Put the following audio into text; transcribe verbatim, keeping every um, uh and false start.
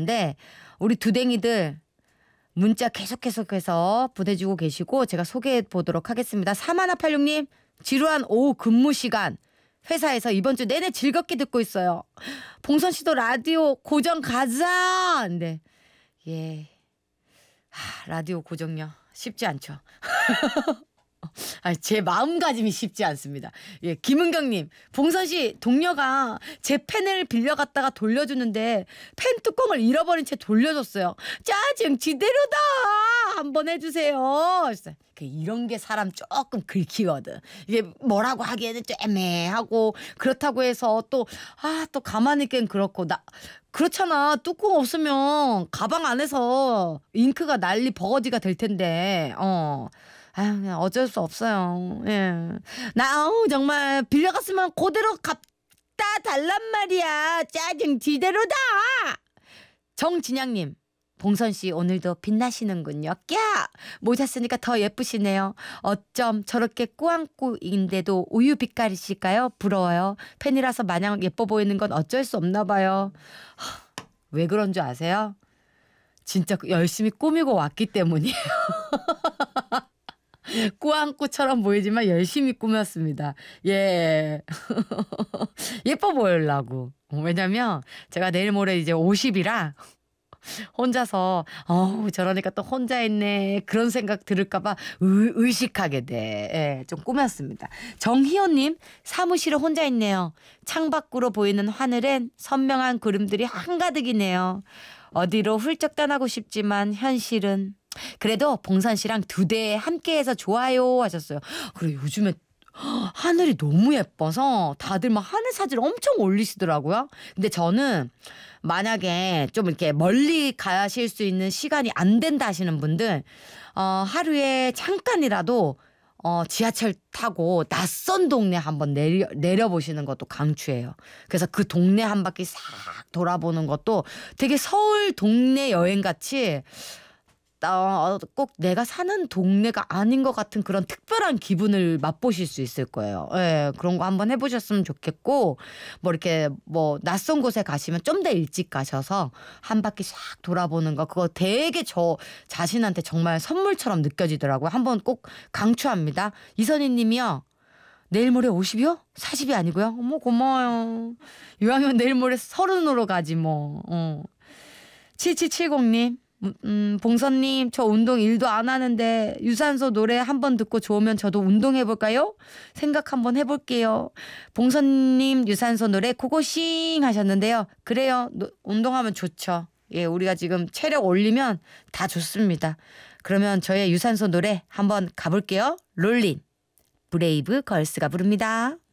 건데 우리 두댕이들 문자 계속 계속해서 보내주고 계시고 제가 소개해 보도록 하겠습니다. 삼하나팔육 님 지루한 오후 근무 시간 회사에서 이번 주 내내 즐겁게 듣고 있어요. 봉선 씨도 라디오 고정 가자. 네. 예. 하, 라디오 고정요. 쉽지 않죠. 아니, 제 마음가짐이 쉽지 않습니다. 예, 김은경님, 봉선 씨 동료가 제 펜을 빌려갔다가 돌려주는데 펜 뚜껑을 잃어버린 채 돌려줬어요. 짜증 지대로다. 한번 해주세요. 이런 게 사람 조금 긁히거든. 이게 뭐라고 하기에는 좀 애매하고 그렇다고 해서 또 아, 또 가만히 있기엔 그렇고 나. 그렇잖아. 뚜껑 없으면 가방 안에서 잉크가 난리 버거지가 될 텐데. 어. 아유, 그냥 어쩔 수 없어요. 예. 나, 어, 정말, 빌려갔으면 그대로 갚다 달란 말이야. 짜증 지대로다! 정진양님, 봉선씨 오늘도 빛나시는군요. 꺄! 모자 쓰니까 더 예쁘시네요. 어쩜 저렇게 꾸안꾸인데도 우유 빛깔이실까요? 부러워요. 팬이라서 마냥 예뻐 보이는 건 어쩔 수 없나 봐요. 하, 왜 그런 줄 아세요? 진짜 열심히 꾸미고 왔기 때문이에요. 꾸안꾸처럼 보이지만 열심히 꾸몄습니다. 예. 예뻐 보이려고. 왜냐면 제가 내일 모레 이제 오십이라 혼자서 어우 저러니까 또 혼자 있네 그런 생각 들을까봐 의식하게 돼. 예, 좀 꾸몄습니다. 정희원님 사무실에 혼자 있네요. 창밖으로 보이는 하늘엔 선명한 구름들이 한가득이네요. 어디로 훌쩍 떠나고 싶지만 현실은 그래도 봉선 씨랑 두 대 함께해서 좋아요 하셨어요. 그래 요즘에 하늘이 너무 예뻐서 다들 막 하늘 사진 엄청 올리시더라고요. 근데 저는 만약에 좀 이렇게 멀리 가실 수 있는 시간이 안 된다 하시는 분들 어, 하루에 잠깐이라도 어, 지하철 타고 낯선 동네 한번 내려, 내려보시는 것도 강추해요. 그래서 그 동네 한 바퀴 싹 돌아보는 것도 되게 서울 동네 여행같이 어, 꼭 내가 사는 동네가 아닌 것 같은 그런 특별한 기분을 맛보실 수 있을 거예요. 예, 그런 거 한번 해보셨으면 좋겠고 뭐 이렇게 뭐 낯선 곳에 가시면 좀 더 일찍 가셔서 한 바퀴 싹 돌아보는 거 그거 되게 저 자신한테 정말 선물처럼 느껴지더라고요. 한번 꼭 강추합니다. 이선희 님이요. 내일 모레 오십이요? 사십이 아니고요? 어머 고마워요. 이왕이면 내일 모레 서른으로 가지 뭐. 어. 칠칠칠공 님. 음, 봉선님 저 운동 일도 안 하는데 유산소 노래 한번 듣고 좋으면 저도 운동해볼까요? 생각 한번 해볼게요. 봉선님 유산소 노래 고고싱 하셨는데요. 그래요. 노, 운동하면 좋죠. 예, 우리가 지금 체력 올리면 다 좋습니다. 그러면 저의 유산소 노래 한번 가볼게요. 롤린 브레이브 걸스가 부릅니다.